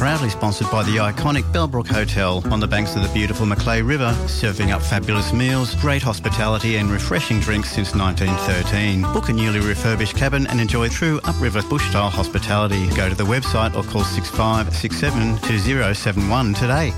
proudly sponsored by the iconic Bellbrook Hotel on the banks of the beautiful Macleay River, serving up fabulous meals, great hospitality and refreshing drinks since 1913. Book a newly refurbished cabin and enjoy true upriver bush-style hospitality. Go to the website or call 6567 2071 today.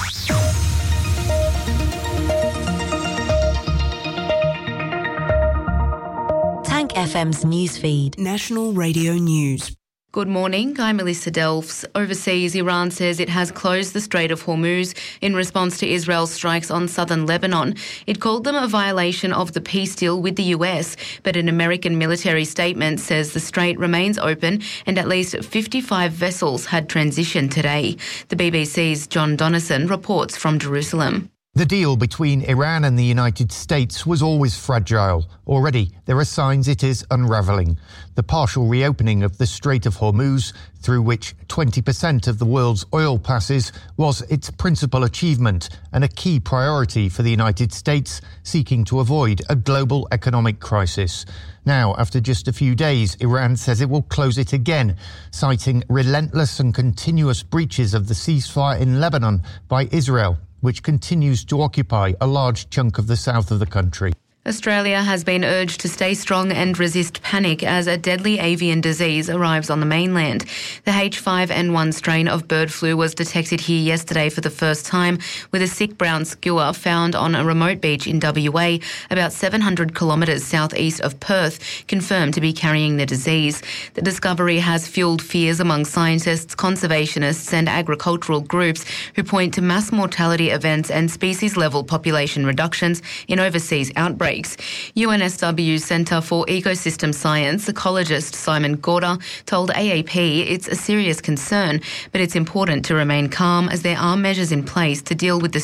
Tank FM's newsfeed. National Radio News. Good morning, I'm Melissa Delfs. Overseas, Iran says it has closed the Strait of Hormuz in response to Israel's strikes on southern Lebanon. It called them a violation of the peace deal with the US, but an American military statement says the strait remains open and at least 55 vessels had transitioned today. The BBC's John Donnison reports from Jerusalem. The deal between Iran and the United States was always fragile. Already, there are signs it is unravelling. The partial reopening of the Strait of Hormuz, through which 20% of the world's oil passes, was its principal achievement and a key priority for the United States, seeking to avoid a global economic crisis. Now, after just a few days, Iran says it will close it again, citing relentless and continuous breaches of the ceasefire in Lebanon by Israel, which continues to occupy a large chunk of the south of the country. Australia has been urged to stay strong and resist panic as a deadly avian disease arrives on the mainland. The H5N1 strain of bird flu was detected here yesterday for the first time, with a sick brown skua found on a remote beach in WA, about 700 kilometres southeast of Perth, confirmed to be carrying the disease. The discovery has fuelled fears among scientists, conservationists and agricultural groups who point to mass mortality events and species-level population reductions in overseas outbreaks. UNSW Centre for Ecosystem Science ecologist Simon Gorder told AAP it's a serious concern, but it's important to remain calm as there are measures in place to deal with the